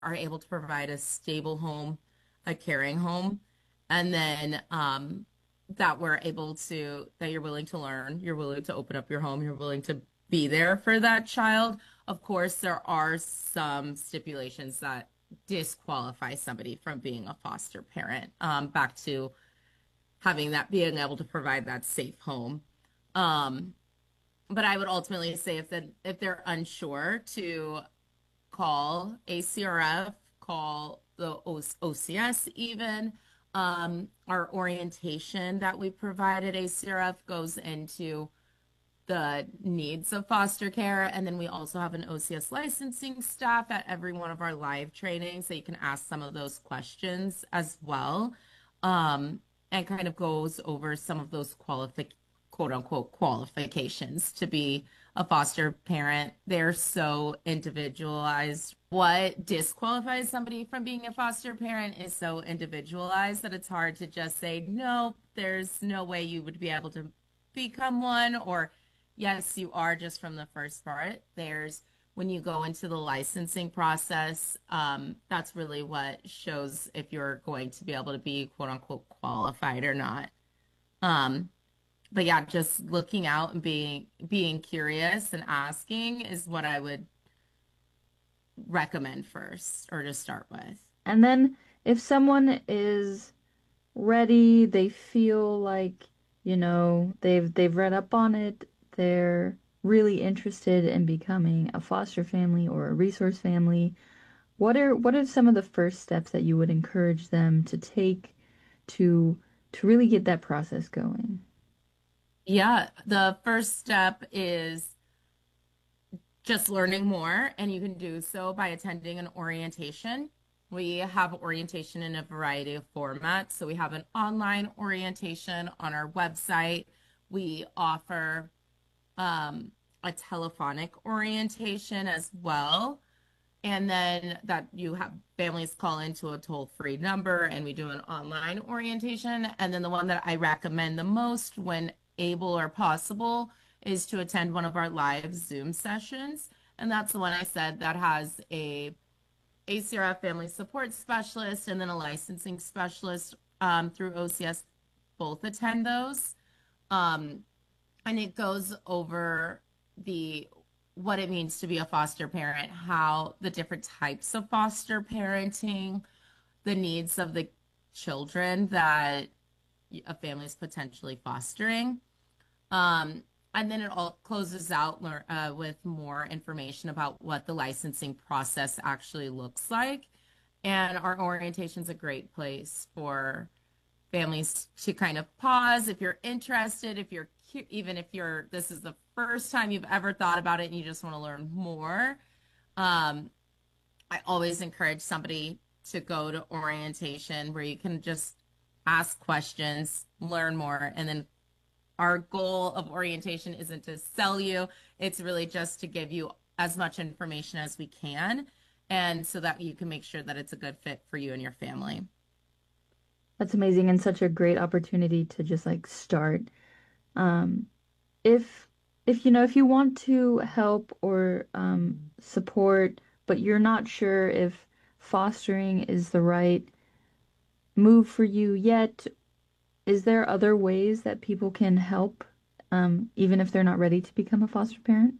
are able to provide a stable home, a caring home, and then that we're able to, that you're willing to learn, you're willing to open up your home, you're willing to be there for that child. Of course, there are some stipulations that disqualify somebody from being a foster parent, back to having that, being able to provide that safe home. Um, but I would ultimately say if they're unsure, to call ACRF, call the OCS even. Our orientation that we provide at ACRF goes into the needs of foster care. And then we also have an OCS licensing staff at every one of our live trainings, so you can ask some of those questions as well. And kind of goes over some of those quote unquote qualifications to be a foster parent. They're so individualized. What disqualifies somebody from being a foster parent is so individualized that it's hard to just say, no, there's no way you would be able to become one, or yes, you are, just from the first part. There's when you go into the licensing process, that's really what shows if you're going to be able to be quote unquote qualified or not. Um, but yeah, just looking out and being curious and asking is what I would recommend first or to start with. And then if someone is ready, they feel like, they've read up on it, they're really interested in becoming a foster family or a resource family. What are some of the first steps that you would encourage them to take to to really get that process going? Yeah, the first step is just learning more, and you can do so by attending an orientation. We have orientation in a variety of formats. So we have an online orientation on our website. We offer a telephonic orientation as well. And then that you have families call into a toll-free number and we do an online orientation. And then the one that I recommend the most when able or possible is to attend one of our live Zoom sessions. And that's the one I said that has a ACRF family support specialist and then a licensing specialist through OCS. Both attend those. Um, and it goes over the what it means to be a foster parent, how the different types of foster parenting, the needs of the children that a family is potentially fostering. Um, and then it all closes out with more information about what the licensing process actually looks like. And our orientation is a great place for families to kind of pause if you're interested, if you're even if you're this is the first time you've ever thought about it and you just want to learn more. Um, I always encourage somebody to go to orientation where you can just ask questions, learn more, and then our goal of orientation isn't to sell you. It's really just to give you as much information as we can, and so that you can make sure that it's a good fit for you and your family. That's amazing and such a great opportunity to just like start. Um, if if you want to help or support, but you're not sure if fostering is the right move for you yet, is there other ways that people can help, even if they're not ready to become a foster parent?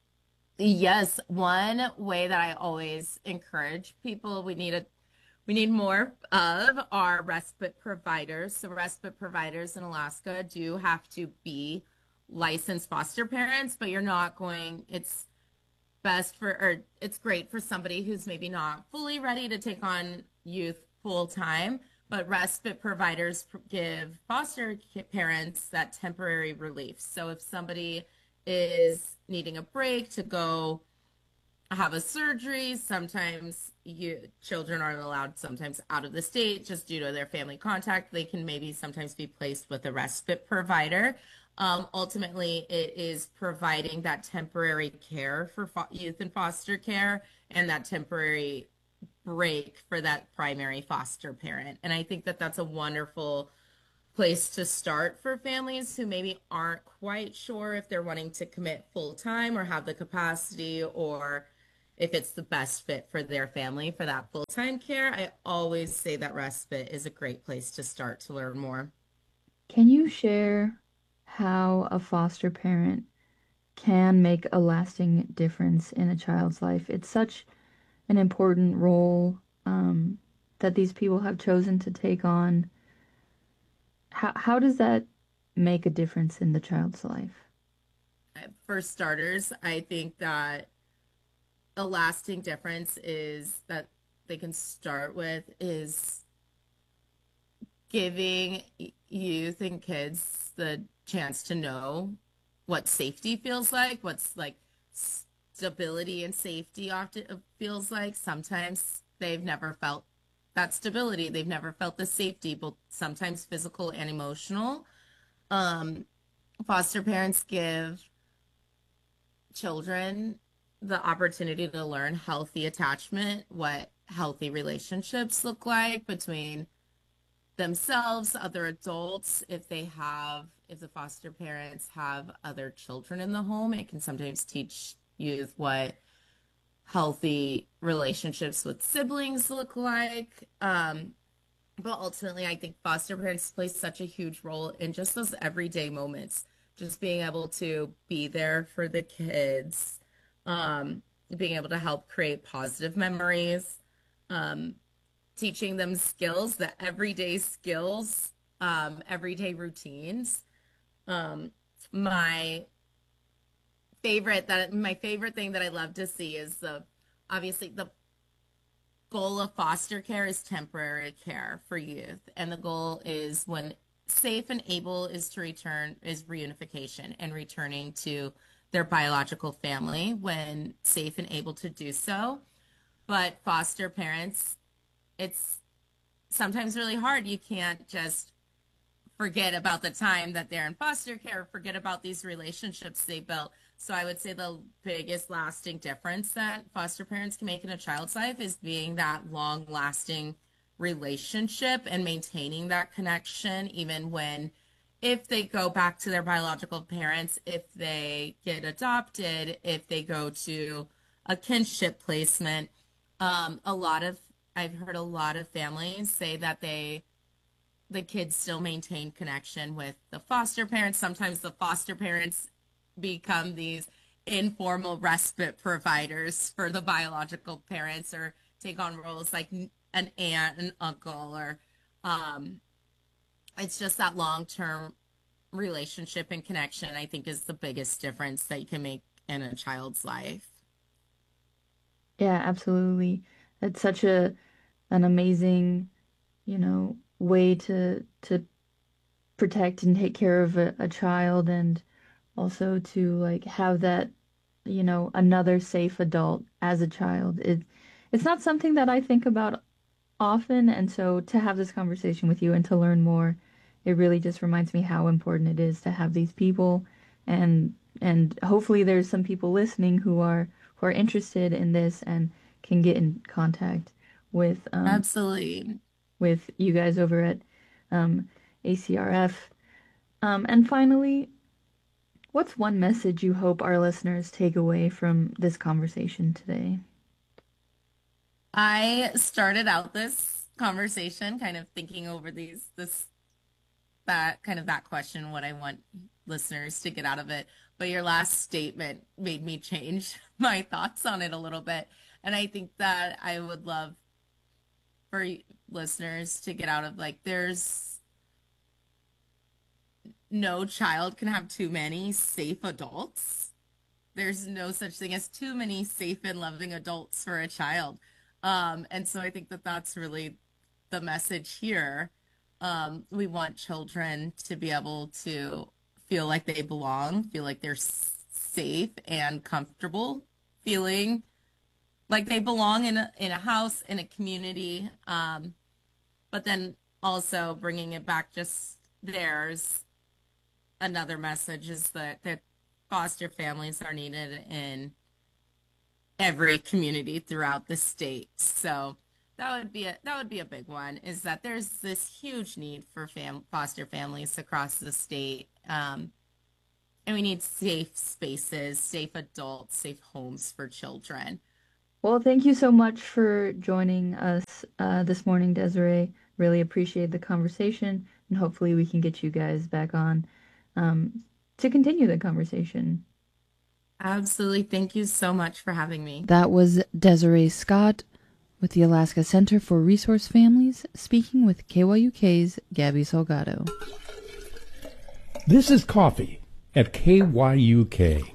Yes, one way that I always encourage people, we need more of our respite providers. So respite providers in Alaska do have to be licensed foster parents, but you're not going, it's best for, or it's great for somebody who's maybe not fully ready to take on youth full time. But respite providers give foster parents that temporary relief. So if somebody is needing a break to go have a surgery, sometimes children aren't allowed sometimes out of the state just due to their family contact. They can maybe sometimes be placed with a respite provider. Ultimately, it is providing that temporary care for youth in foster care and that temporary break for that primary foster parent. And I think that that's a wonderful place to start for families who maybe aren't quite sure if they're wanting to commit full time or have the capacity, or if it's the best fit for their family for that full-time care, I always say that respite is a great place to start to learn more. Can you share how a foster parent can make a lasting difference in a child's life? It's such an important role that these people have chosen to take on. How does that make a difference in the child's life? For starters, I think that a lasting difference is that they can start with is giving youth and kids the chance to know what safety feels like, what's like stability and safety often feels like. Sometimes they've never felt that stability, they've never felt the safety, both sometimes physical and emotional. Um, Foster parents give children the opportunity to learn healthy attachment, what healthy relationships look like between themselves, other adults, if the foster parents have other children in the home, it can sometimes teach youth what healthy relationships with siblings look like. But ultimately, I think foster parents play such a huge role in just those everyday moments, just being able to be there for the kids, um, being able to help create positive memories, um, teaching them skills, the everyday skills, everyday routines. Um, my my favorite thing that I love to see is the obviously the goal of foster care is temporary care for youth, and the goal is when safe and able is to return is reunification and returning to their biological family when safe and able to do so. But foster parents, it's sometimes really hard. You can't just forget about the time that they're in foster care, forget about these relationships they built. So I would say the biggest lasting difference that foster parents can make in a child's life is being that long lasting relationship and maintaining that connection, even when if they go back to their biological parents, if they get adopted, if they go to a kinship placement. A lot of I've heard a lot of families say that the kids still maintain connection with the foster parents. Sometimes the foster parents become these informal respite providers for the biological parents or take on roles like an aunt, an uncle, or um, it's just that long-term relationship and connection, I think, is the biggest difference that you can make in a child's life. Yeah, absolutely. It's such a an amazing, way to protect and take care of a child and also to like have that, another safe adult as a child. It's not something that I think about often, and so to have this conversation with you and to learn more, it really just reminds me how important it is to have these people and and hopefully there's some people listening who are interested in this and can get in contact with Absolutely. with you guys over at um, ACRF. And finally, what's one message you hope our listeners take away from this conversation today? I started out this conversation kind of thinking over that kind of that question, what I want listeners to get out of it. But your last statement made me change my thoughts on it a little bit. And I think that I would love for listeners to get out of like, there's no child can have too many safe adults. There's no such thing as too many safe and loving adults for a child. And so I think that that's really the message here. We want children to be able to feel like they belong, feel like they're safe and comfortable, feeling like they belong in a house, in a community. But then also bringing it back, just there's another message is that foster families are needed in every community throughout the state. So that would be a big one is that there's this huge need for foster families across the state. And we need safe spaces, safe adults, safe homes for children. Well, thank you so much for joining us this morning, Desiree. Really appreciate the conversation, and hopefully we can get you guys back on um, to continue the conversation. Absolutely. Thank you so much for having me. That was Desiree Scott with the Alaska Center for Resource Families speaking with KYUK's Gabby Salgado. This is Coffee at KYUK.